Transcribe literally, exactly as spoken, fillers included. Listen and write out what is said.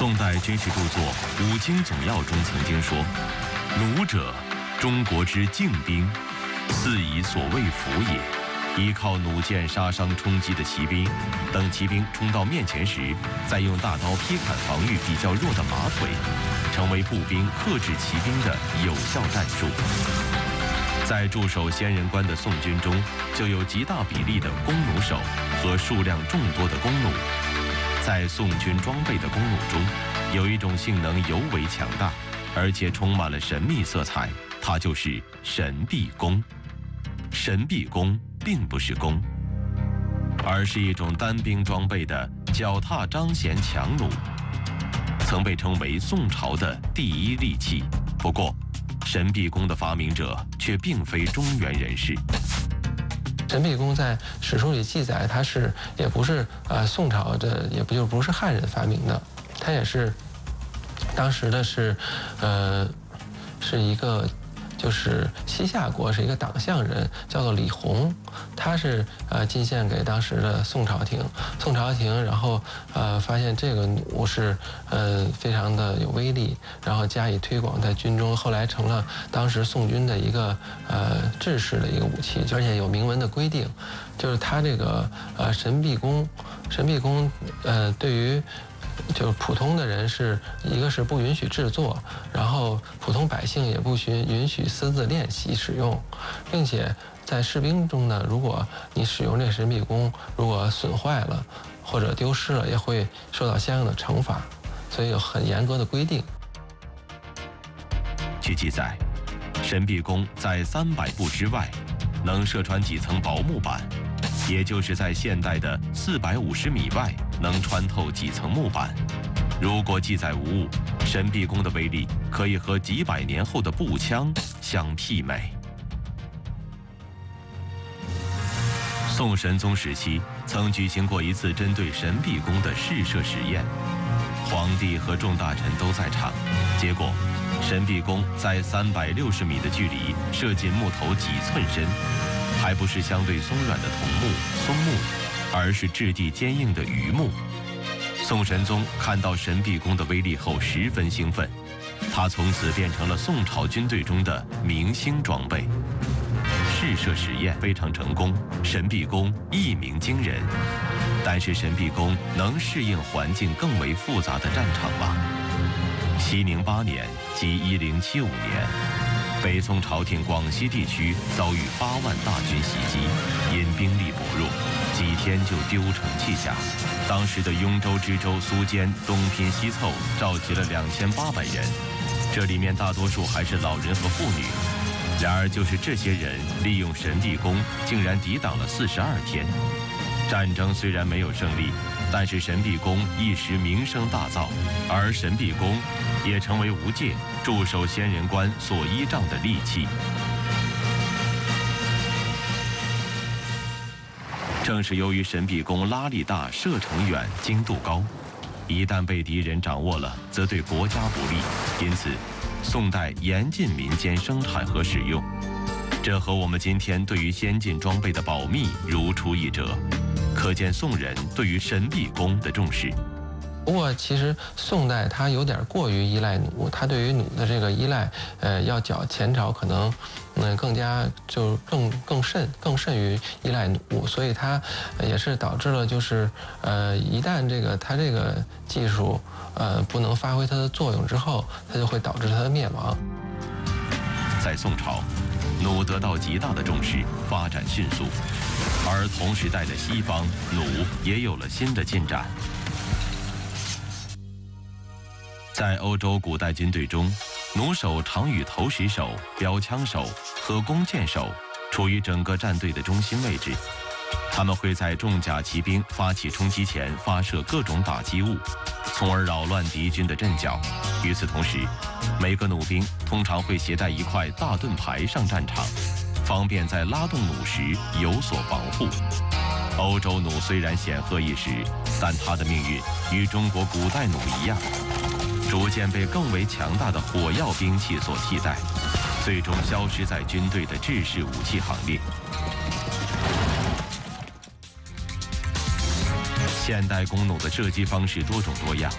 宋代军事著作《武经总要》中曾经说：“弩者，中国之劲兵，四以所谓辅也。”依靠弩箭杀伤冲击的骑兵，等骑兵冲到面前时，再用大刀劈砍防御比较弱的马腿，成为步兵克制骑兵的有效战术。在驻守仙人关的宋军中，就有极大比例的弓弩手和数量众多的弓弩。在宋军装备的弓弩中，有一种性能尤为强大，而且充满了神秘色彩，它就是神臂弓。神臂弓并不是弓，而是一种单兵装备的脚踏张弦强弩，曾被称为宋朝的第一利器。不过，神臂弓的发明者却并非中原人士。 神臂弓在史书里记载，它是也不是呃宋朝的，也不就不是汉人发明的，它也是当时的是呃是一个。就是西夏国是一个党项人，叫做李弘，他是呃进献给当时的宋朝廷，宋朝廷然后呃发现这个弩是呃非常的有威力，然后加以推广在军中，后来成了当时宋军的一个呃制式的一个武器，而且有明文的规定，就是他这个呃神臂弓，神臂弓呃对于。就是普通的人是一个是不允许制作，然后普通百姓也不允允许私自练习使用，并且在士兵中呢，如果你使用这神臂弓，如果损坏了或者丢失了，也会受到相应的惩罚，所以有很严格的规定。 据记载，神臂弓在三百步之外，能射穿几层薄木板。也就是在现代的四百五十米外能穿透几层木板。如果记载无误，神臂弓的威力可以和几百年后的步枪相媲美。宋神宗时期曾举行过一次针对神臂弓的试射实验，皇帝和众大臣都在场，结果神臂弓在三百六十米的距离射进木头几寸深。还不是相对松软的桐木、松木，而是质地坚硬的榆木。宋神宗看到神臂弓的威力后十分兴奋，它从此变成了宋朝军队中的明星装备。试射实验非常成功，神臂弓一鸣惊人。但是神臂弓能适应环境更为复杂的战场吗？熙宁八年，即一零七五年。北宋朝廷广西地区遭遇八万大军袭击，因兵力薄弱，几天就丢城弃甲。当时的雍州、知州、苏坚东拼西凑，召集了两千八百人，这里面大多数还是老人和妇女。然而，就是这些人利用神臂弓，竟然抵挡了四十二天。战争虽然没有胜利，但是神臂弓一时名声大噪，而神臂弓也成为吴界驻守仙人关所依仗的利器。正是由于神臂弓拉力大、射程远、精度高，一旦被敌人掌握了，则对国家不利。因此，宋代严禁民间生产和使用。这和我们今天对于先进装备的保密如出一辙，可见宋人对于神臂弓的重视。 不过，其实宋代它有点过于依赖弩，它对于弩的这个依赖，呃，要较前朝可能，嗯，更加就更更甚更甚于依赖弩，所以它也是导致了就是，呃，一旦这个它这个技术，呃，不能发挥它的作用之后，它就会导致它的灭亡。 在宋朝，弩得到极大的重视，发展迅速，而同时代的西方，弩也有了新的进展。在欧洲古代军队中，弩手常与投石手、标枪手和弓箭手处于整个战队的中心位置。他们会在重甲骑兵发起冲击前发射各种打击物，从而扰乱敌军的阵脚。与此同时，每个弩兵通常会携带一块大盾牌上战场，方便在拉动弩时有所防护。欧洲弩虽然显赫一时，但它的命运与中国古代弩一样，逐渐被更为强大的火药兵器所替代，最终消失在军队的制式武器行列。现代弓弩的射击方式多种多样，